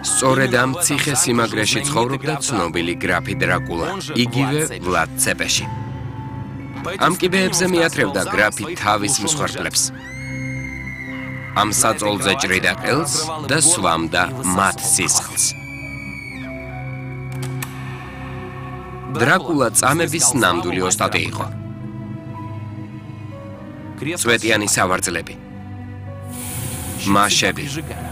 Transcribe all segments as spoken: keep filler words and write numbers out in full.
სწორედ ამ ციხე-სიმაგრეში ცხოვრობდა ცნობილი გრაფი დრაკულა, იგივე ვლად ცეპეში. ამ კიბეებზე მიათრევდა გრაფი თავის მსხვერპლებს. ამ საწოლზე ჭრიდა ყელს და სვამდა მათ სისხლს. დრაკულა წამების ნამდვილი ოსტატი იყო. წვეტიანი სავარძლები, მაშები,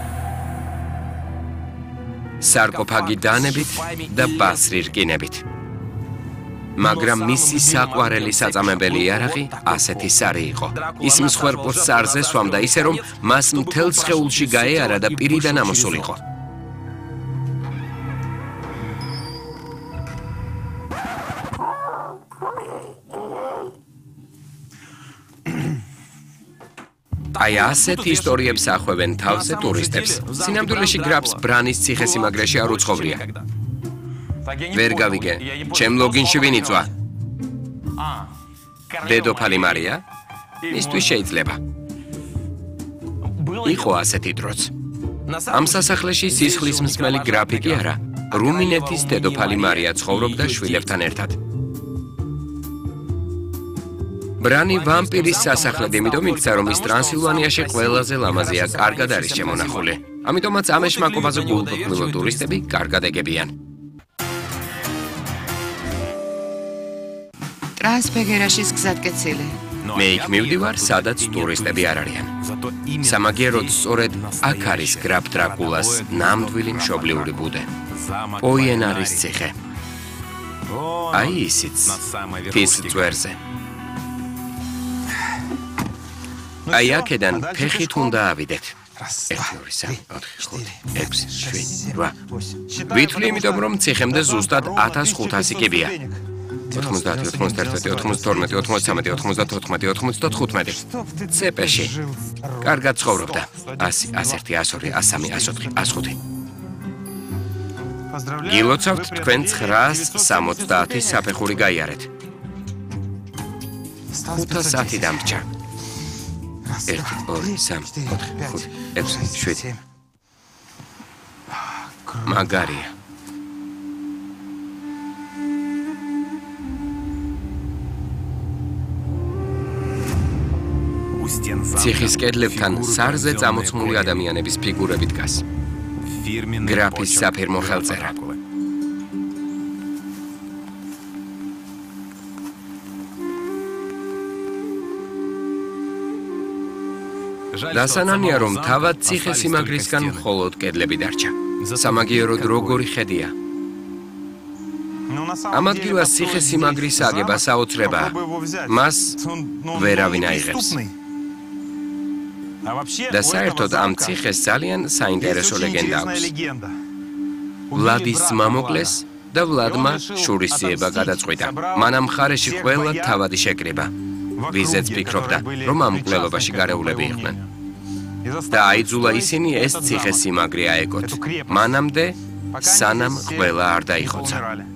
სარკოფაგი დანებით და ბასრი რკინებით. მაგრამ მისი საყვარელი საწამებელი იარაღი ასეთი სარი იყო. ის მსხვერპლს სარზე სვამდა ისე, რომ მას მთელ სხეულში გაეარა და პირიდან ამოსულიყო. აი ასეთ ისტორიებს ახვევენ თავზე ტურისტებს. სინამდვილეში გრაფს ბრანის ციხე-სიმაგრეში არ უცხოვრია. ვერ გავიგე, ჩემ ლოგინში ვინ იწვა? დედოფალი მარია? მისთვის შეიძლება. იყო ასეთი დროც. ამ სასახლეში სისხლის მსმელი გრაფი კი არა, რუმინეთის დედოფალი მარია ცხოვრობდა შვილებთან ერთად. ბრანი ვამპირის სასახლედ, იმიტომ იქცა, რომ ის ტრანსილვანიაში ყველაზე ლამაზია, კარგად არის შემონახული. ამიტომაც ამ ეშმაკობაზე გულგრილო ტურისტები კარგად ეგებიან. ტრანსფეგერაშის გზატკეცილი. მე იქ მივდივარ, სადაც ტურისტები არ არიან. სამაგიეროდ სწორედ აქ არის გრაფ დრაკულას ნამდვილი მშობლიური ბუდე. პოიენარის ციხე. აი ისიც, თის წვერზე. აი აქედან ფეხით უნდა ავიდეთ. ერთი, ორი, სამი, ოთხი, ხუთი, ექვსი, შვიდი, რვა. ვითვლი, იმიტომ რომ ციხემდე ზუსტად ათას ხუთასი კიბეა. ოთხმოცდაათი, ოთხმოცდაერთი, ოთხმოცდათორმეტი, ოთხმოცდამეტი, ოცდათოთხმეტი, ოცდათოთხმეტი. ცეპეში. კარგად ცხოვრობდა. ასი, ასერთი, ასორი, ასამი, ასოთხი, ასხუთი. გილოცავთ თქვენ ცხრაას სამოცდაათი საფეხური გაიარეთ. ხუთასათი დამრჩა. ერთი, ორი, სამი, ოთხი, ხუთი, ექვსი, შვიდი. მაგარია. ციხის კედლებთან სარზე წამოწმული ადამიანების ფიგურები დგას. გრაფის საფირმო ხელწერა. დასანანია, რომ თავად ციხე-სიმაგრისგან მხოლოდ კედლები დარჩა. სამაგიეროდ როგორი ხედია. ამ ადგილას ციხე-სიმაგრის აგება საოცრებაა. მას ვერავინ აიღებს. და საერთოდ ამ ციხეს ძალიან საინტერესო ლეგენდა აქვს. ვლადის ძმა მოკლეს და ვლადმა შურისძიება გადაწყვიტა. მან ამ მხარეში ყველა თავადი შეკრიბა. ვიზეც ფიქრობდა, რომ ამ მკვლელობაში გარეულები იყვნენ. და აიძულა ისინი ეს ციხე-სიმაგრე აეგოთ. მანამდე, სანამ ყველა არ დაიხოცა.